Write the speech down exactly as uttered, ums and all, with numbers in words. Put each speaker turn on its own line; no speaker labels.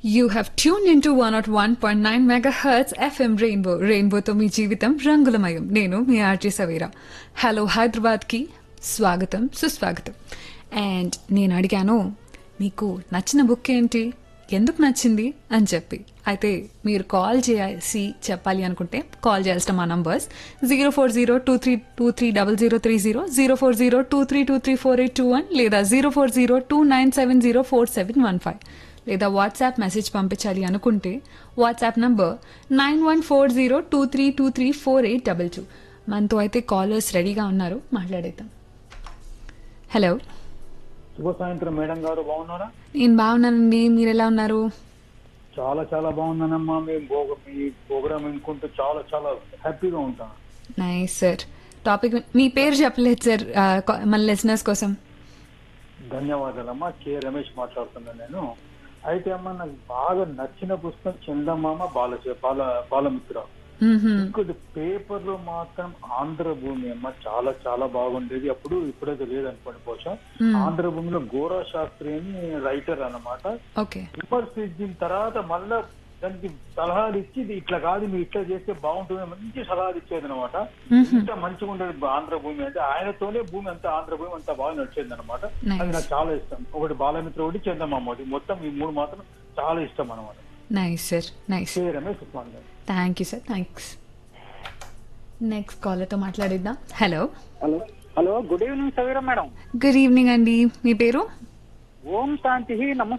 You have tuned into one oh one point nine megahertz F M Rainbow. రెయిన్బోతో మీ జీవితం రంగులమయం. నేను మీ RJ Savera. Hello హైదరాబాద్కి స్వాగతం సుస్వాగతం. అండ్ నేను అడిగాను మీకు నచ్చిన బుక్ ఏంటి, ఎందుకు నచ్చింది అని చెప్పి. అయితే మీరు కాల్ చేసి చెప్పాలి అనుకుంటే కాల్ చేయాల్సిన మా numbers zero four zero two three two three double zero three zero zero four zero two three two three four eight two one లేదా zero four zero two nine seven zero four seven one five లేదా WhatsApp message పంపించాలి అనుకుంటే WhatsApp number nine one four zero two three two three four eight double two. మనతో అయితే callers రెడీగా ఉన్నారు, మాట్లాడేద్దాం. Hello,
శుభ సాయంత్రం మేడం గారు, బాగున్నారా?
నేను బాగున్నానండి, మీరు ఎలా ఉన్నారు?
చాలా చాలా బాగున్నానమ్మా. మేము మీ ప్రోగ్రామ్ వినుకుంటూ చాలా చాలా హ్యాపీగా ఉంటాను.
Nice sir. టాపిక్ మీ పేరు చెప్పలేదు సార్ మన లిసనర్స్ కోసం.
ధన్యవాదాలమ్మా. కె రమేష్ మాట్లాడుతున్నాను నేను. అయితే అమ్మా, నాకు బాగా నచ్చిన పుస్తకం చందమామ బాల బాల బాలమిత్ర. ఇంకోటి పేపర్ లో మాత్రం ఆంధ్రభూమి అమ్మ, చాలా చాలా బాగుండేది అప్పుడు. ఇప్పుడైతే లేదనుకోండి బహుశా. ఆంధ్రభూమిలో గోరా శాస్త్రి అని రైటర్ అన్నమాట. విమర్శించిన తర్వాత మళ్ళా దానికి సలహాలు ఇచ్చి ఇట్లా కాదు మీరు ఇట్లా చేస్తే బాగుంటుంది మంచి సలహాలు ఇచ్చేది అనమాట. ఇంత మంచిగా ఉండేది ఆంధ్రభూమి అంటే. ఆయనతోనే భూమి అంతా ఆంధ్రభూమి అంతా బాగా నడిచేది అనమాట. అది నాకు చాలా ఇష్టం. ఒకటి బాలమిత్ర, ఒకటి చందమామ, ఒకటి మొత్తం ఈ మూడు మాత్రం చాలా ఇష్టం అనమాట.
Nice sir, nice.
Ramesh Osman గారు.
Thank you sir, thanks. Next కాలర్తో మాట్లాడిద్దాం. Hello
hello hello good evening Saveera madam.
Good evening అండి, మీ పేరు?
ఓం శాంతి నమస్తే.